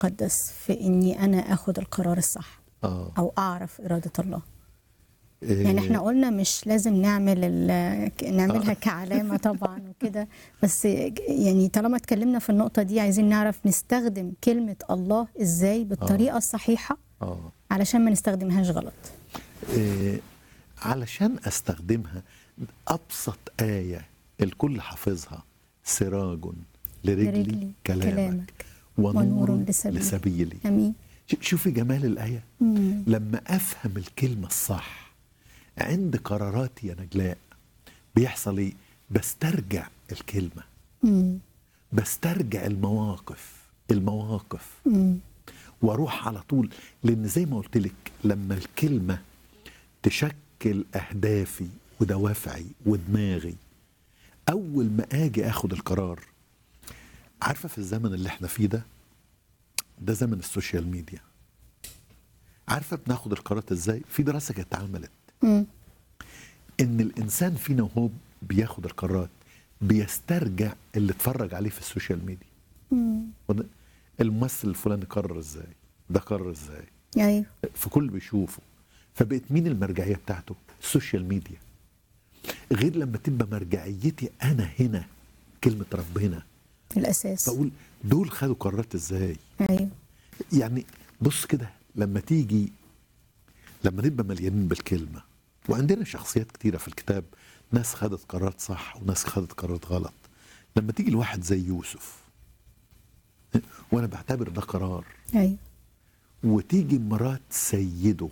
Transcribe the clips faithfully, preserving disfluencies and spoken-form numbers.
المقدس في إني أنا أخد القرار الصح اه أو أعرف إرادة الله؟ إيه، يعني احنا قلنا مش لازم نعمل ال- نعملها آه. كعلامة طبعا وكده، بس يعني طالما اتكلمنا في النقطة دي عايزين نعرف نستخدم كلمة الله ازاي بالطريقة الصحيحة اه علشان ما نستخدمهاش غلط. إيه، علشان استخدمها، ابسط آية الكل حافظها: سراج لرجلي لرجلي كلامك كلامك ونور ونور لسبيلي. لسبيلي. أمين. ش- شوفي جمال الآية. مم. لما أفهم الكلمة الصح عند قراراتي يا نجلاء بيحصل إيه؟ بسترجع الكلمة، مم. بسترجع المواقف المواقف مم. واروح على طول. لان زي ما قلت لك، لما الكلمه تشكل اهدافي ودوافعي ودماغي، اول ما اجي اخد القرار. عارفه في الزمن اللي احنا فيه ده ده زمن السوشيال ميديا. عارفه بناخد القرارات ازاي؟ في دراسه كانت اتعملت مم. ان الانسان فينا وهو بياخد القرارات بيسترجع اللي اتفرج عليه في السوشيال ميديا. مم. وده الممثل الفلاني قرر ازاي، ده قرر ازاي، أيوه. فكل بيشوفه. فبقت مين المرجعيه بتاعته؟ السوشيال ميديا. غير لما تبقى مرجعيتي انا هنا كلمه ربنا، الأساس. فاقول دول خدوا قرارات ازاي. أيوه. يعني بص كده، لما تيجي لما نبقى مليانين بالكلمه، وعندنا شخصيات كتيره في الكتاب، ناس خدت قرارات صح وناس خدت قرارات غلط. لما تيجي الواحد زي يوسف، وانا بعتبر ده قرار، أيوه. وتيجي مرات سيده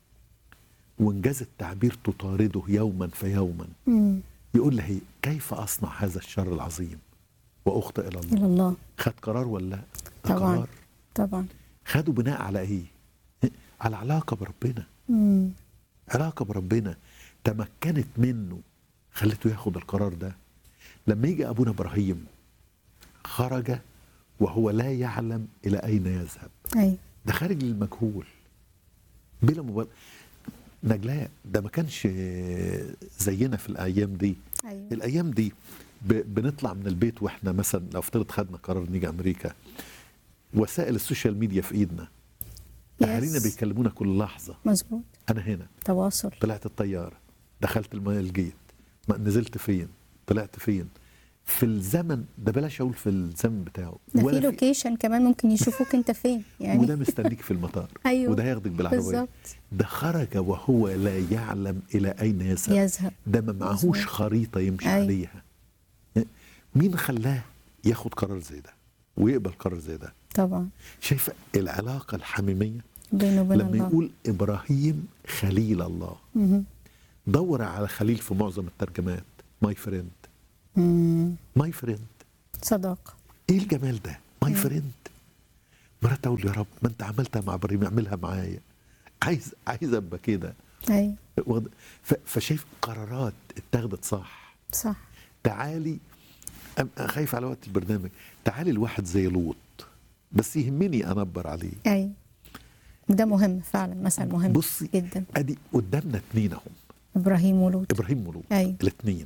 وانجاز التعبير تطارده يوما فيوما، مم. يقول له كيف اصنع هذا الشر العظيم واخطئ الى الله. إلى الله. خد قرار ولا لا؟ ده طبعا. قرار. طبعا. خده بناء على ايه؟ على علاقه بربنا. مم. علاقه بربنا تمكنت منه خلته ياخد القرار ده. لما يجي ابونا ابراهيم خرج وهو لا يعلم الى اين يذهب. أيوه. ده خارج للمجهول بلا مبالغه. نجلاء ده ما كانش زينا في الايام دي. أيوه. الايام دي ب- بنطلع من البيت واحنا مثلا لو افترض خدنا قرار نيجي امريكا، وسائل السوشيال ميديا في ايدنا، اهالينا يس. بيكلمونا كل لحظه: مظبوط. انا هنا، تواصل. طلعت الطياره، دخلت الم- الجيت، ما نزلت فين، طلعت فين. في الزمن ده، بلاش اقول في الزمن بتاعه، ده في ولا في لوكيشن كمان ممكن يشوفوك انت فين يعني. وده مستنيك في المطار، أيوه. وده هياخدك بالعربيه. بالظبط. ده خرج وهو لا يعلم الى اين يذهب. يذهب. ده ما معهوش مظبوط. خريطه يمشي أيوه. عليها. مين خلاه ياخد قرار زي ده ويقبل قرار زي ده؟ طبعا. شايفه العلاقه الحميميه. بينه وبين لما الله. يقول ابراهيم خليل الله، مهم. دور على خليل في معظم الترجمات ماي فريند. مم. ماي فريند، صداقة. ايه الجمال ده؟ ماي فريند. مرات اقول يا رب، ما انت عملتها مع ابراهيم اعملها معايا. عايز عايز ابقى كده. أيوه. واخد- ف- فشايف قرارات اتخذت صح. صح. تعالي، أم- خايف على وقت البرنامج، تعالي الواحد زي لوط، بس يهمني انبر عليه. أيوه. ده مهم فعلا، مثل مهم بصي جدا. ادي قدامنا اتنين اهم، إبراهيم ولوط. ابراهيم ولوط. أيوه. الاثنين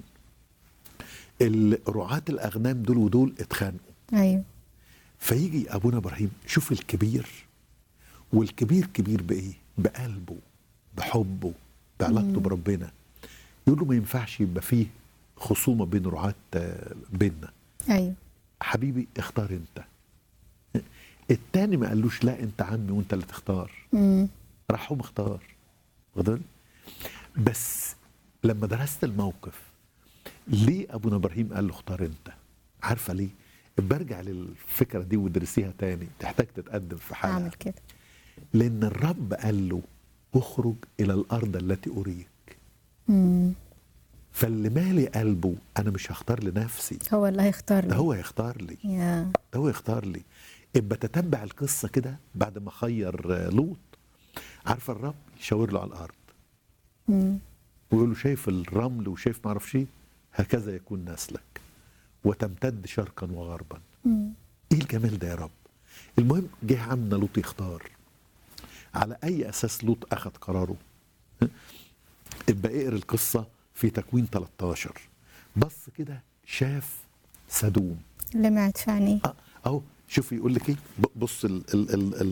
رعاة الاغنام دول ودول اتخانقوا. أيوه. فيجي ابونا ابراهيم، شوف الكبير، والكبير كبير بايه؟ بقلبه، بحبه، بعلاقته بربنا. يقول له ما ينفعش يبقى فيه خصومه بين رعاة آه، بيننا. أيوه. حبيبي اختار انت. التاني ما قالوش لا انت عمي وانت اللي تختار. مم. راح هو مختار. واخد بالك؟ بس لما درست الموقف، ليه ابونا ابراهيم قال له اختار انت؟ عارفه ليه؟ برجع للفكره دي وادرسيها تاني، تحتاج تتقدم في حالها. أعمل كده. لان الرب قال له اخرج الى الارض التي اريك. مم. فاللي مالي قلبه انا مش هختار لنفسي، هو اللي هيختار ده لي. هو يختار لي. يا. ده هو يختار لي. ابقى تتبع القصه كده. بعد ما خير آه، لوط، عارفه الرب يشاور له على الارض مم. ويقول له شايف الرمل وشايف ما اعرفش ايه، هكذا يكون نسلك وتمتد شرقا وغربا. مم. ايه الجمال ده يا رب؟ المهم جه عمنا لوط يختار. على اي اساس لوط اخذ قراره؟ ابقى اقرا القصه في تكوين ثلاثة عشر. بص كده شاف سدوم، لمعت في عينيه. اه اهو شوف يقول لك ايه، ب- بص ال ال ال